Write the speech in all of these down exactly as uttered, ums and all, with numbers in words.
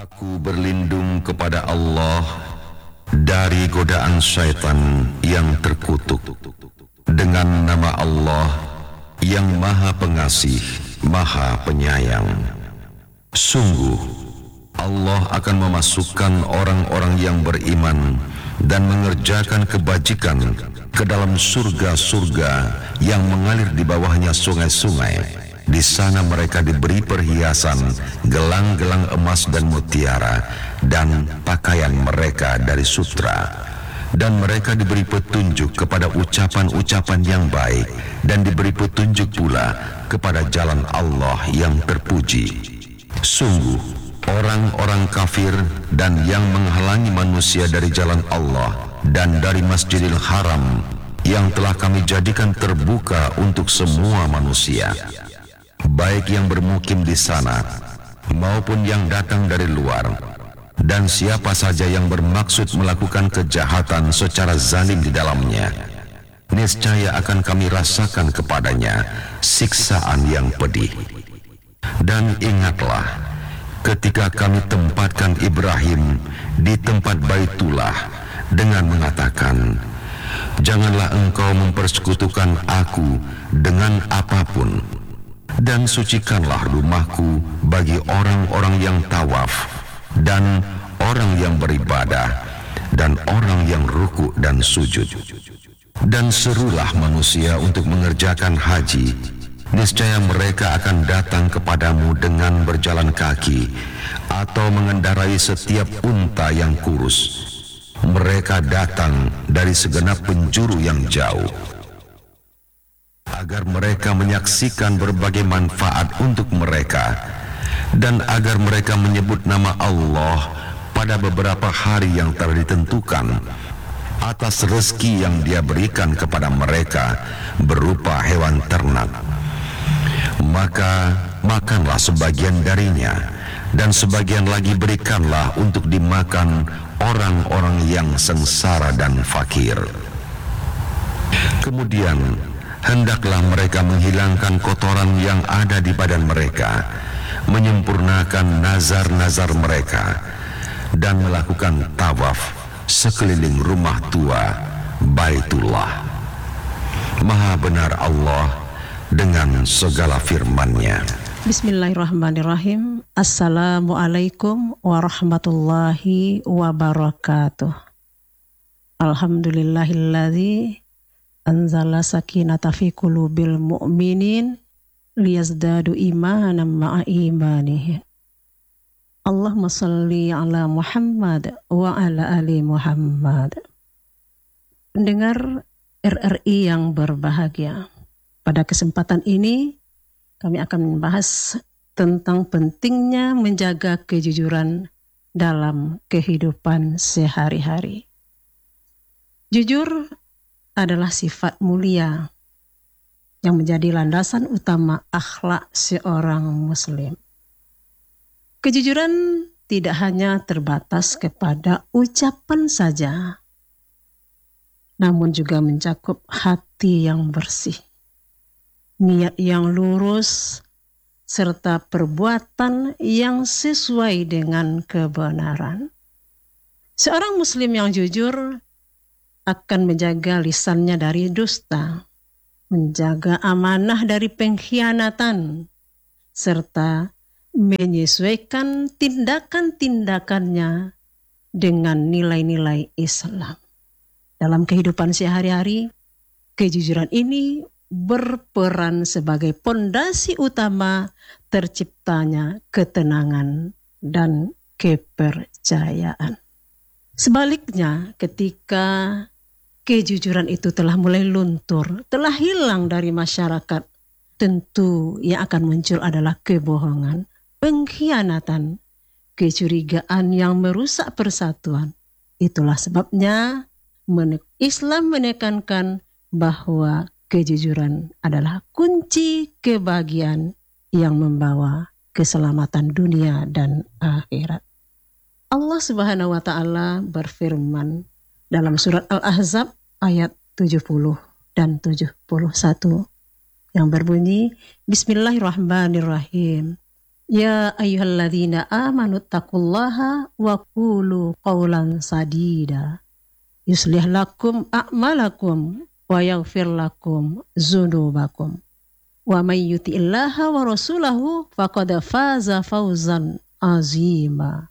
Aku berlindung kepada Allah dari godaan syaitan yang terkutuk. Dengan nama Allah yang Maha Pengasih, Maha Penyayang. Sungguh, Allah akan memasukkan orang-orang yang beriman dan mengerjakan kebajikan ke dalam surga-surga yang mengalir di bawahnya sungai-sungai. Di sana mereka diberi perhiasan, gelang-gelang emas dan mutiara, dan pakaian mereka dari sutra. Dan mereka diberi petunjuk kepada ucapan-ucapan yang baik, dan diberi petunjuk pula kepada jalan Allah yang terpuji. Sungguh, orang-orang kafir dan yang menghalangi manusia dari jalan Allah dan dari Masjidil Haram yang telah kami jadikan terbuka untuk semua manusia, baik yang bermukim di sana maupun yang datang dari luar, dan siapa saja yang bermaksud melakukan kejahatan secara zalim di dalamnya, niscaya akan kami rasakan kepadanya siksaan yang pedih. Dan ingatlah ketika kami tempatkan Ibrahim di tempat Baitullah dengan mengatakan, janganlah engkau mempersekutukan aku dengan apapun, dan sucikanlah rumahku bagi orang-orang yang tawaf dan orang yang beribadah dan orang yang ruku dan sujud. Dan serulah manusia untuk mengerjakan haji, niscaya mereka akan datang kepadamu dengan berjalan kaki atau mengendarai setiap unta yang kurus. Mereka datang dari segenap penjuru yang jauh, agar mereka menyaksikan berbagai manfaat untuk mereka, dan agar mereka menyebut nama Allah pada beberapa hari yang telah ditentukan atas rezeki yang Dia berikan kepada mereka berupa hewan ternak. Maka makanlah sebagian darinya, dan sebagian lagi berikanlah untuk dimakan orang-orang yang sengsara dan fakir. Kemudian hendaklah mereka menghilangkan kotoran yang ada di badan mereka, menyempurnakan nazar-nazar mereka, dan melakukan tawaf sekeliling rumah tua Baitullah. Maha benar Allah dengan segala firman-Nya. Bismillahirrahmanirrahim. Assalamualaikum warahmatullahi wabarakatuh. Alhamdulillahilladzi anzala sakinata fi qulubil mu'minin liyazdadu imanan ma'a imanihim. Allahumma salli ala Muhammad wa ala ali Muhammad. Pendengar R R I yang berbahagia, pada kesempatan ini kami akan membahas tentang pentingnya menjaga kejujuran dalam kehidupan sehari-hari. Jujur adalah sifat mulia yang menjadi landasan utama akhlak seorang muslim. Kejujuran tidak hanya terbatas kepada ucapan saja, namun juga mencakup hati yang bersih, niat yang lurus, serta perbuatan yang sesuai dengan kebenaran. Seorang muslim yang jujur akan menjaga lisannya dari dusta, menjaga amanah dari pengkhianatan, serta menyesuaikan tindakan-tindakannya dengan nilai-nilai Islam. Dalam kehidupan sehari-hari, kejujuran ini berperan sebagai pondasi utama terciptanya ketenangan dan kepercayaan. Sebaliknya, ketika kejujuran itu telah mulai luntur, telah hilang dari masyarakat, tentu yang akan muncul adalah kebohongan, pengkhianatan, kecurigaan yang merusak persatuan. Itulah sebabnya Islam menekankan bahwa kejujuran adalah kunci kebahagiaan yang membawa keselamatan dunia dan akhirat. Allah Subhanahu wa taala berfirman dalam surat Al-Ahzab ayat tujuh puluh dan tujuh puluh satu yang berbunyi, Bismillahirrahmanirrahim. Ya ayyuhalladzina amanu taqullaha wa qulu qawlan sadida. Yuslih lakum a'malakum wa yaghfir lakum dzunubakum. Wa may yuti'illaha wa rasulahu faqad faza fawzan azima.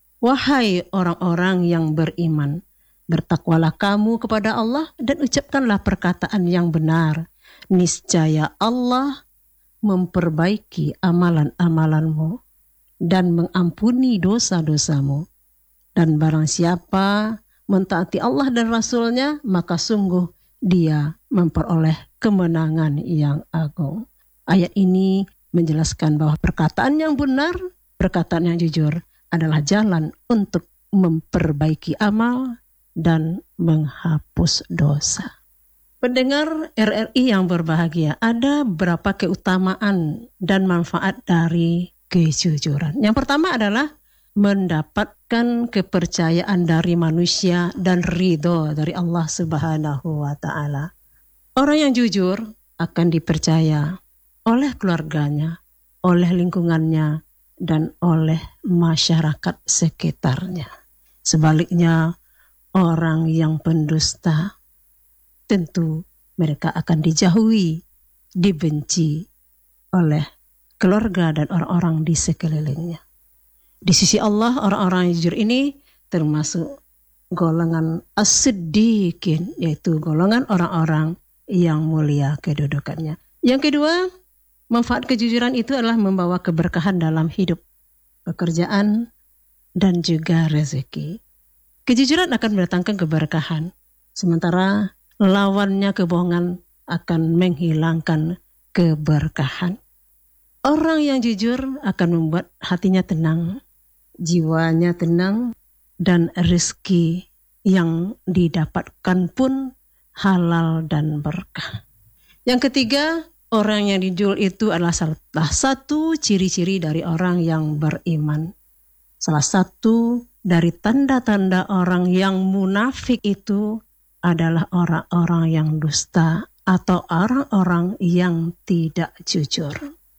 Wahai orang-orang yang beriman, bertakwalah kamu kepada Allah dan ucapkanlah perkataan yang benar. Niscaya Allah memperbaiki amalan-amalanmu dan mengampuni dosa-dosamu. Dan barang siapa mentaati Allah dan Rasulnya, maka sungguh dia memperoleh kemenangan yang agung. Ayat ini menjelaskan bahwa perkataan yang benar, perkataan yang jujur adalah jalan untuk memperbaiki amal dan menghapus dosa. Pendengar R R I yang berbahagia, ada beberapa keutamaan dan manfaat dari kejujuran. Yang pertama adalah mendapatkan kepercayaan dari manusia dan ridho dari Allah Subhanahu wa Ta'ala. Orang yang jujur akan dipercaya oleh keluarganya, oleh lingkungannya, dan oleh masyarakat sekitarnya. Sebaliknya, orang yang pendusta tentu mereka akan dijauhi, dibenci oleh keluarga dan orang-orang di sekelilingnya. Di sisi Allah, orang-orang yang jujur ini termasuk golongan as-siddiqin, yaitu golongan orang-orang yang mulia kedudukannya. Yang kedua, manfaat kejujuran itu adalah membawa keberkahan dalam hidup, pekerjaan, dan juga rezeki. Kejujuran akan mendatangkan keberkahan, sementara lawannya kebohongan akan menghilangkan keberkahan. Orang yang jujur akan membuat hatinya tenang, jiwanya tenang, dan rezeki yang didapatkan pun halal dan berkah. Yang ketiga, orang yang jujur itu adalah salah satu ciri-ciri dari orang yang beriman. Salah satu dari tanda-tanda orang yang munafik itu adalah orang-orang yang dusta atau orang-orang yang tidak jujur.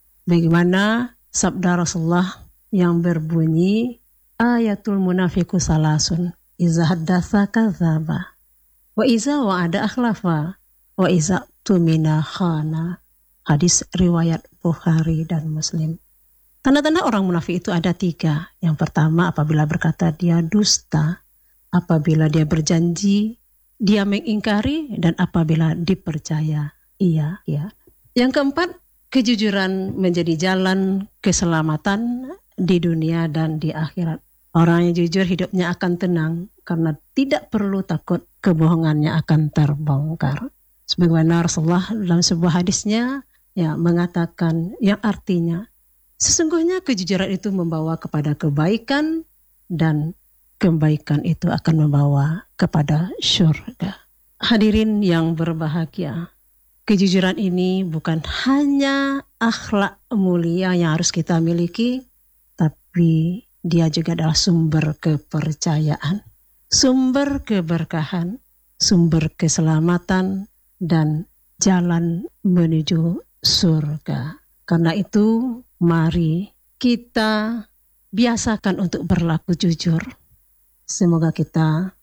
Bagaimana sabda Rasulullah yang berbunyi, ayatul munafiku salasun, iza haddatsa kadzaba, wa iza wa'ada akhlafa, wa iza tumina khana. Hadis riwayat Bukhari dan Muslim. Tanda-tanda orang munafik itu ada tiga. Yang pertama, apabila berkata dia dusta, apabila dia berjanji dia mengingkari, dan apabila dipercaya ia ia. Yang keempat, kejujuran menjadi jalan keselamatan di dunia dan di akhirat. Orang yang jujur hidupnya akan tenang karena tidak perlu takut kebohongannya akan terbongkar. Sebagaimana Rasulullah dalam sebuah hadisnya ya mengatakan yang artinya sesungguhnya kejujuran itu membawa kepada kebaikan dan kebaikan itu akan membawa kepada syurga. Hadirin yang berbahagia, kejujuran ini bukan hanya akhlak mulia yang harus kita miliki, tapi dia juga adalah sumber kepercayaan, sumber keberkahan, sumber keselamatan, dan jalan menuju surga. Karena itu, mari kita biasakan untuk berlaku jujur. Semoga kita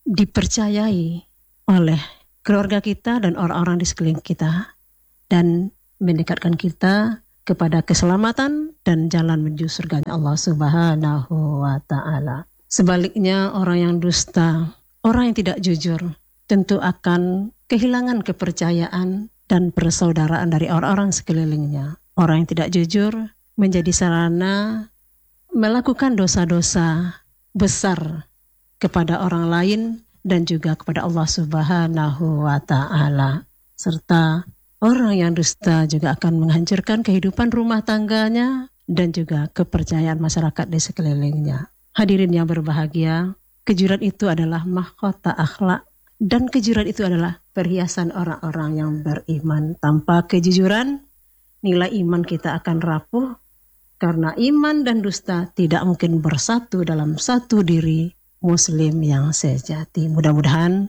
dipercayai oleh keluarga kita dan orang-orang di sekeliling kita dan mendekatkan kita kepada keselamatan dan jalan menuju surga Allah Subhanahu wa Ta'ala. Sebaliknya, orang yang dusta, orang yang tidak jujur, tentu akan kehilangan kepercayaan dan persaudaraan dari orang-orang sekelilingnya. Orang yang tidak jujur menjadi sarana melakukan dosa-dosa besar kepada orang lain dan juga kepada Allah Subhanahu wa Ta'ala. Serta orang yang dusta juga akan menghancurkan kehidupan rumah tangganya dan juga kepercayaan masyarakat di sekelilingnya. Hadirin yang berbahagia, kejujuran itu adalah mahkota akhlak dan kejujuran itu adalah perhiasan orang-orang yang beriman. Tanpa kejujuran, nilai iman kita akan rapuh karena iman dan dusta tidak mungkin bersatu dalam satu diri Muslim yang sejati. Mudah-mudahan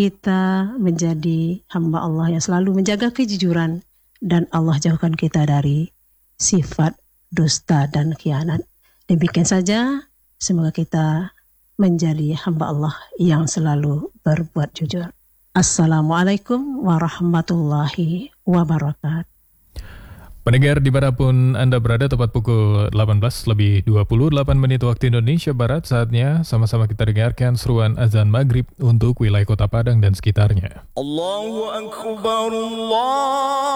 kita menjadi hamba Allah yang selalu menjaga kejujuran dan Allah jauhkan kita dari sifat dusta dan khianat. Demikian saja, semoga kita menjadi hamba Allah yang selalu berbuat jujur. Assalamualaikum warahmatullahi wabarakatuh. Pendengar dimanapun Anda berada, tepat pukul delapan belas lebih dua puluh delapan menit waktu Indonesia Barat, saatnya sama-sama kita dengarkan seruan azan maghrib untuk wilayah Kota Padang dan sekitarnya. Allahu Akbar, Allah